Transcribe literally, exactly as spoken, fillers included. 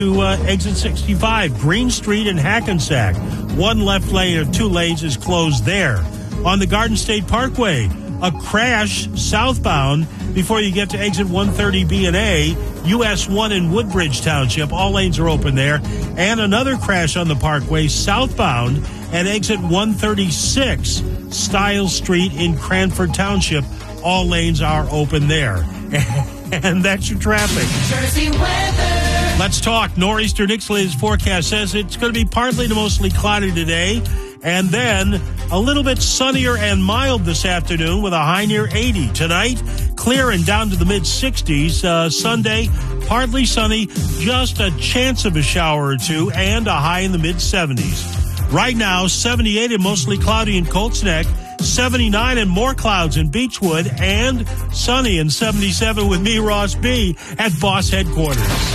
to uh, exit sixty-five, Green Street in Hackensack. One left lane or two lanes is closed there. On the Garden State Parkway, a crash southbound before you get to exit one thirty B and A, U S one in Woodbridge Township. All lanes are open there. And another crash on the Parkway southbound at exit one thirty-six, Stiles Street in Cranford Township. All lanes are open there. And that's your traffic. Jersey weather. Let's talk. Nor'easter Nick's forecast says it's going to be partly to mostly cloudy today, and then a little bit sunnier and mild this afternoon with a high near eighty. Tonight, clear and down to the mid-sixties. Uh, Sunday, partly sunny, just a chance of a shower or two, and a high in the mid-seventies. Right now, seventy-eight and mostly cloudy in Colts Neck, seventy-nine and more clouds in Beechwood, and sunny and seventy-seven with me, Ross B., at Boss Headquarters.